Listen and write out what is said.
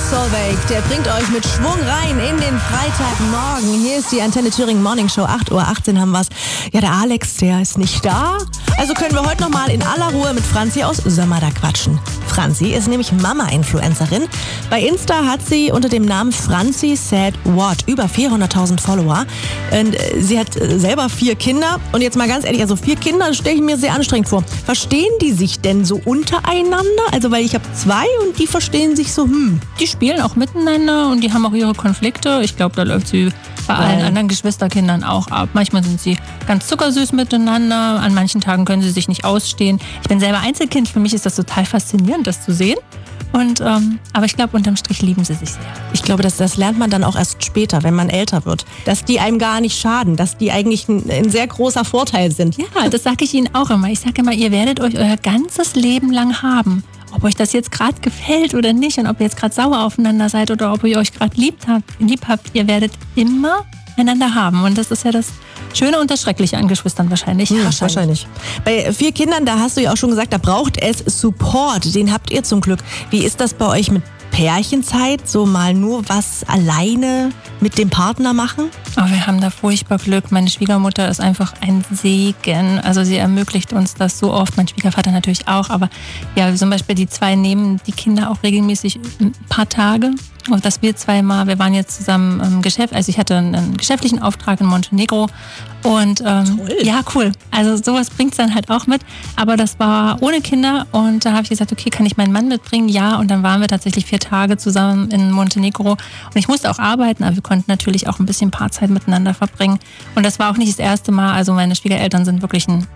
Solveig, der bringt euch mit Schwung rein in den Freitagmorgen. Hier ist die Antenne Thüringen Morning Show, 8:18 Uhr haben wir's. Ja, der Alex, der ist nicht da. Also können wir heute nochmal in aller Ruhe mit Franzi aus Sömmerda quatschen. Franzi ist nämlich Mama-Influencerin. Bei Insta hat sie unter dem Namen Franzi Said What über 400.000 Follower. Und sie hat selber 4 Kinder. Und jetzt mal ganz ehrlich, also 4 Kinder stelle ich mir sehr anstrengend vor. Verstehen die sich denn so untereinander? Also weil ich habe 2 und die verstehen sich so, Die spielen auch miteinander und die haben auch ihre Konflikte. Ich glaube, da läuft sie bei allen anderen Geschwisterkindern auch ab. Manchmal sind sie ganz zuckersüß miteinander. An manchen Tagen können sie sich nicht ausstehen. Ich bin selber Einzelkind. Für mich ist das total faszinierend, das zu sehen. Und, aber ich glaube, unterm Strich lieben sie sich sehr. Ich glaube, das lernt man dann auch erst später, wenn man älter wird. Dass die einem gar nicht schaden, dass die eigentlich ein sehr großer Vorteil sind. Ja, das sage ich Ihnen auch immer. Ich sage immer, ihr werdet euch euer ganzes Leben lang haben. Ob euch das jetzt gerade gefällt oder nicht und ob ihr jetzt gerade sauer aufeinander seid oder ob ihr euch gerade lieb habt, ihr werdet immer einander haben. Und das ist ja das Schöne und das Schreckliche an Geschwistern wahrscheinlich. Ja, wahrscheinlich. Bei 4 Kindern, da hast du ja auch schon gesagt, da braucht es Support. Den habt ihr zum Glück. Wie ist das bei euch mit Pärchenzeit? So mal nur was alleine mit dem Partner machen? Oh, wir haben da furchtbar Glück. Meine Schwiegermutter ist einfach ein Segen. Also sie ermöglicht uns das so oft. Mein Schwiegervater natürlich auch. Aber ja, zum Beispiel die 2 nehmen die Kinder auch regelmäßig ein paar Tage. Und dass wir wir waren jetzt zusammen im Geschäft, also ich hatte einen geschäftlichen Auftrag in Montenegro und ja, cool. Also sowas bringt es dann halt auch mit, aber das war ohne Kinder und da habe ich gesagt, okay, kann ich meinen Mann mitbringen? Ja, und dann waren wir tatsächlich 4 Tage zusammen in Montenegro und ich musste auch arbeiten, aber wir konnten natürlich auch ein bisschen Paarzeit miteinander verbringen und das war auch nicht das erste Mal, also meine Schwiegereltern sind wirklich ein